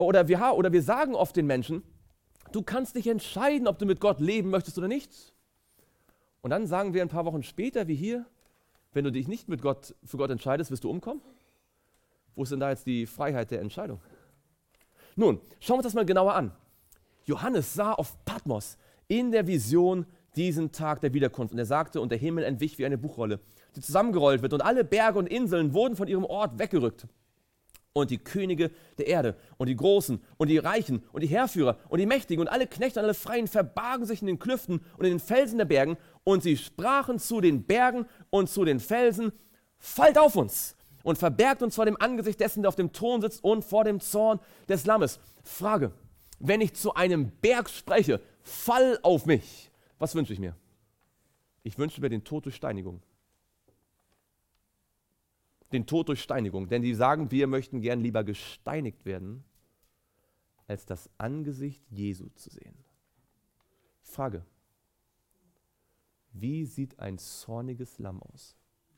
Oder wir sagen oft den Menschen, du kannst dich entscheiden, ob du mit Gott leben möchtest oder nicht. Und dann sagen wir ein paar Wochen später, wie hier, wenn du dich nicht für Gott entscheidest, wirst du umkommen. Wo ist denn da jetzt die Freiheit der Entscheidung? Nun, schauen wir uns das mal genauer an. Johannes sah auf Patmos in der Vision diesen Tag der Wiederkunft. Und er sagte, und der Himmel entwich wie eine Buchrolle, die zusammengerollt wird. Und alle Berge und Inseln wurden von ihrem Ort weggerückt. Und die Könige der Erde und die Großen und die Reichen und die Heerführer und die Mächtigen und alle Knechte und alle Freien verbargen sich in den Klüften und in den Felsen der Bergen. Und sie sprachen zu den Bergen und zu den Felsen, fallt auf uns und verbergt uns vor dem Angesicht dessen, der auf dem Thron sitzt und vor dem Zorn des Lammes. Frage, wenn ich zu einem Berg spreche, fall auf mich, was wünsche ich mir? Ich wünsche mir den Tod durch Steinigung. Den Tod durch Steinigung, denn die sagen, wir möchten gern lieber gesteinigt werden, als das Angesicht Jesu zu sehen. Frage, wie sieht ein zorniges Lamm aus?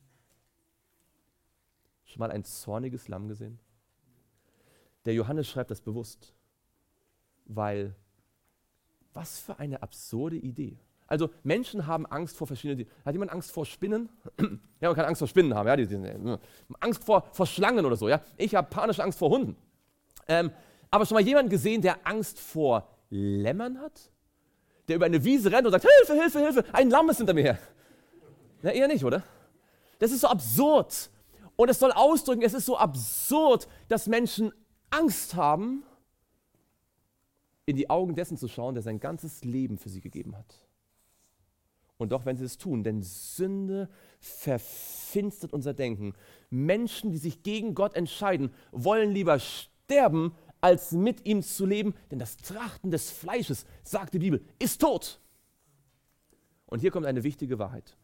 Schon mal ein zorniges Lamm gesehen? Der Johannes schreibt das bewusst, weil, was für eine absurde Idee. Also Menschen haben Angst vor verschiedenen Dingen. Hat jemand Angst vor Spinnen? Ja, man kann Angst vor Spinnen haben. Ja, Angst vor Schlangen oder so. Ja? Ich habe panische Angst vor Hunden. Aber schon mal jemanden gesehen, der Angst vor Lämmern hat? Der über eine Wiese rennt und sagt, Hilfe, Hilfe, Hilfe, ein Lamm ist hinter mir her. Na, eher nicht, oder? Das ist so absurd. Und es soll ausdrücken, es ist so absurd, dass Menschen Angst haben, in die Augen dessen zu schauen, der sein ganzes Leben für sie gegeben hat. Und doch, wenn sie es tun, denn Sünde verfinstert unser Denken. Menschen, die sich gegen Gott entscheiden, wollen lieber sterben, als mit ihm zu leben, denn das Trachten des Fleisches, sagt die Bibel, ist tot. Und hier kommt eine wichtige Wahrheit.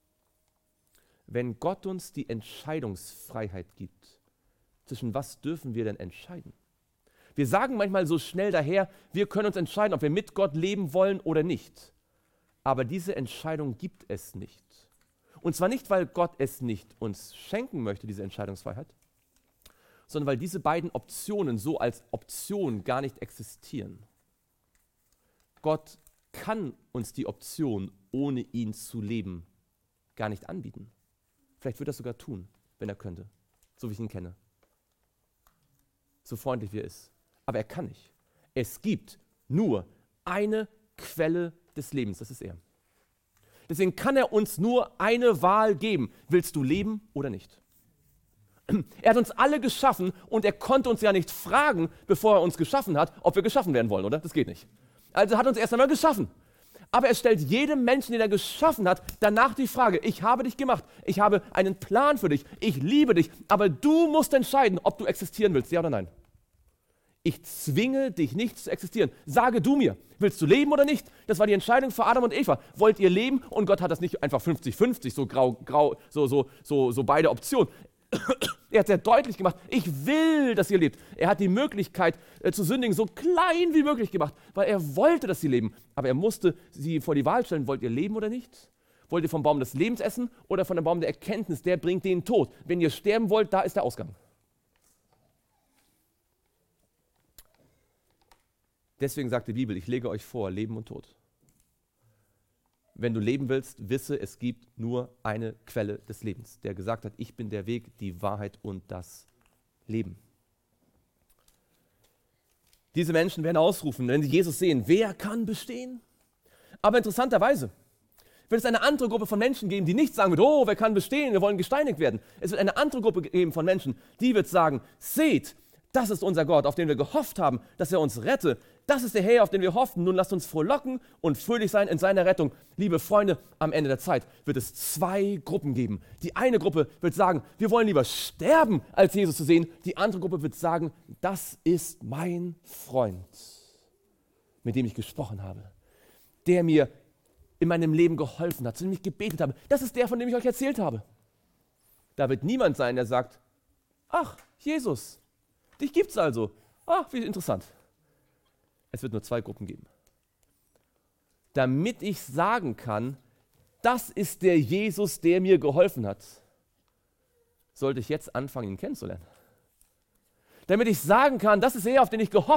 Wenn Gott uns die Entscheidungsfreiheit gibt, zwischen was dürfen wir denn entscheiden? Wir sagen manchmal so schnell daher, wir können uns entscheiden, ob wir mit Gott leben wollen oder nicht. Aber diese Entscheidung gibt es nicht. Und zwar nicht, weil Gott es nicht uns schenken möchte, diese Entscheidungsfreiheit, sondern weil diese beiden Optionen so als Option gar nicht existieren. Gott kann uns die Option, ohne ihn zu leben, gar nicht anbieten. Vielleicht würde er das sogar tun, wenn er könnte, so wie ich ihn kenne. So freundlich wie er ist. Aber er kann nicht. Es gibt nur eine Quelle des Lebens, das ist er. Deswegen kann er uns nur eine Wahl geben. Willst du leben oder nicht? Er hat uns alle geschaffen und er konnte uns ja nicht fragen, bevor er uns geschaffen hat, ob wir geschaffen werden wollen, oder? Das geht nicht. Also hat er uns erst einmal geschaffen. Aber er stellt jedem Menschen, den er geschaffen hat, danach die Frage, ich habe dich gemacht, ich habe einen Plan für dich, ich liebe dich, aber du musst entscheiden, ob du existieren willst, ja oder nein. Ich zwinge dich nicht zu existieren. Sage du mir, willst du leben oder nicht? Das war die Entscheidung für Adam und Eva. Wollt ihr leben? Und Gott hat das nicht einfach 50-50, so grau, so beide Optionen. Er hat sehr deutlich gemacht, ich will, dass ihr lebt. Er hat die Möglichkeit zu sündigen so klein wie möglich gemacht, weil er wollte, dass sie leben. Aber er musste sie vor die Wahl stellen, wollt ihr leben oder nicht? Wollt ihr vom Baum des Lebens essen oder von dem Baum der Erkenntnis? Der bringt den Tod. Wenn ihr sterben wollt, da ist der Ausgang. Deswegen sagt die Bibel, ich lege euch vor, Leben und Tod. Wenn du leben willst, wisse, es gibt nur eine Quelle des Lebens, der gesagt hat, ich bin der Weg, die Wahrheit und das Leben. Diese Menschen werden ausrufen, wenn sie Jesus sehen, wer kann bestehen? Aber interessanterweise wird es eine andere Gruppe von Menschen geben, die nicht sagen wird, oh, wer kann bestehen, wir wollen gesteinigt werden. Es wird eine andere Gruppe geben von Menschen, die wird sagen, seht, das ist unser Gott, auf den wir gehofft haben, dass er uns rette. Das ist der Herr, auf den wir hoffen. Nun lasst uns frohlocken und fröhlich sein in seiner Rettung. Liebe Freunde, am Ende der Zeit wird es zwei Gruppen geben. Die eine Gruppe wird sagen, wir wollen lieber sterben, als Jesus zu sehen. Die andere Gruppe wird sagen, das ist mein Freund, mit dem ich gesprochen habe, der mir in meinem Leben geholfen hat, zu dem ich gebetet habe. Das ist der, von dem ich euch erzählt habe. Da wird niemand sein, der sagt, ach, Jesus, dich gibt's also. Ach, wie interessant. Es wird nur zwei Gruppen geben. Damit ich sagen kann, das ist der Jesus, der mir geholfen hat, sollte ich jetzt anfangen, ihn kennenzulernen. damit ich sagen kann, das ist er, auf den ich gehofft